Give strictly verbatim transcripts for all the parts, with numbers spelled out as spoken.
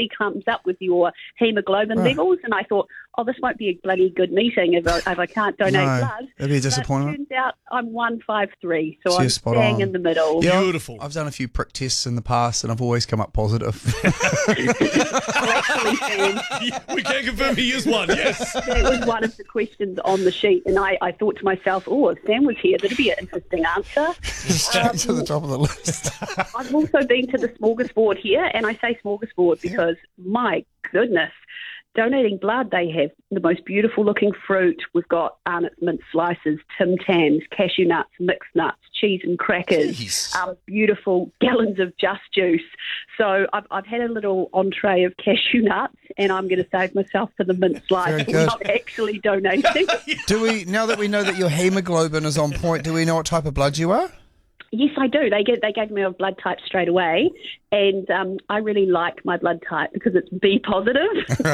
immediately comes up with your hemoglobin Oh. levels, and I thought, oh, this won't be a bloody good meeting if I, if I can't donate No, blood. that'd be a But disappointment. it turns out I'm one five three, so So I'm you're spot staying on. in the middle. Yeah, I've- Beautiful. I've done a few prick tests in the past, and I've always come up positive. Well, actually, Sam, We can confirm he is one, yes. that was one of the questions on the sheet, and I, I thought to myself, oh, if Sam was here, that'd be an interesting answer. Straight to the top of the list. I've also been to the smorgasbord here, and I say smorgasbord because, my goodness, donating blood, they have the most beautiful looking fruit. We've got Arnott's mint slices, Tim Tams, cashew nuts, mixed nuts, cheese and crackers, Jeez. um, beautiful gallons of Just Juice. So I've, I've had a little entree of cashew nuts, and I'm going to save myself for the mint slice. Very We're good. not actually donating. Do we, now that we know that your hemoglobin is on point, do we know what type of blood you are? Yes, I do. They get, they gave me a blood type straight away, and um, I really like my blood type because it's B positive.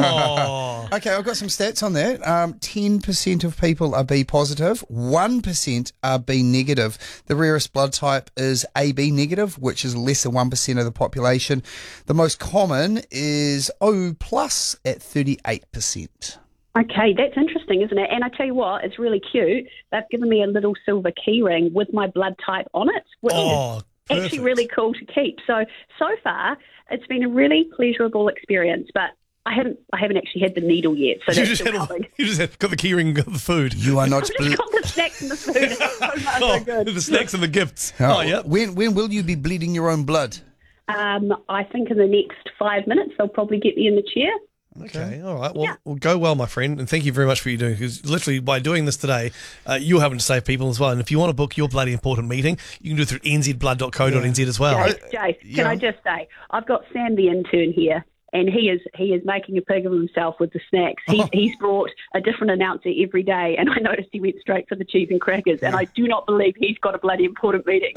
Oh. Okay, I've got some stats on that. Um, ten percent of people are B positive, one percent are B negative. The rarest blood type is A B negative, which is less than one percent of the population. The most common is O plus at thirty-eight percent. Okay, that's interesting, isn't it? And I tell you what, it's really cute. They've given me a little silver key ring with my blood type on it, which Oh, is perfect. actually really cool to keep. So, so far, it's been a really pleasurable experience, but I haven't I haven't actually had the needle yet, so You that's just, still had all, coming. you just had, got the keyring and got the food. You are not... I've just got the snacks and the food. It's so far, Oh, so good. the snacks and the gifts. Oh, yeah. When, when will you be bleeding your own blood? Um, I think in the next five minutes, they'll probably get me in the chair. Okay, all right. Well, well, go well, my friend, and thank you very much for what you're doing, because literally by doing this today, uh, you're having to save people as well. And if you want to book your bloody important meeting, you can do it through n z blood dot co dot n z as well. Jay, Jay, can yeah. I just say, I've got Sam the intern here, and he is he is making a pig of himself with the snacks. He, he's brought a different announcer every day, and I noticed he went straight for the cheese and crackers, and I do not believe he's got a bloody important meeting.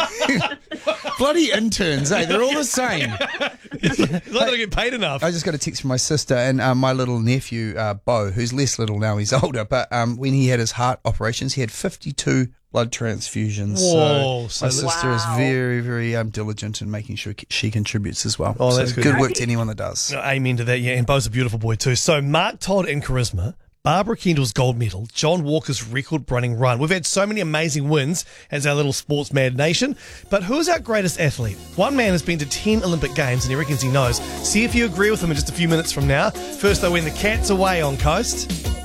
So. Bloody interns, eh? They're all the same. He's not going to get paid enough. I just got a text from my sister and um, my little nephew, uh, Bo, who's less little now, he's older, but um, when he had his heart operations, he had fifty-two blood transfusions. Whoa, so my so sister is Wow. very, very um, diligent in making sure she contributes as well. Oh, so that's good. good work to anyone that does. No, amen to that, yeah. And Bo's a beautiful boy too. So Mark Todd in charisma, Barbara Kendall's gold medal, John Walker's record running run. We've had so many amazing wins as our little sports mad nation. But who is our greatest athlete? One man has been to ten Olympic Games and he reckons he knows. See if you agree with him in just a few minutes from now. First though, when the cat's away on Coast.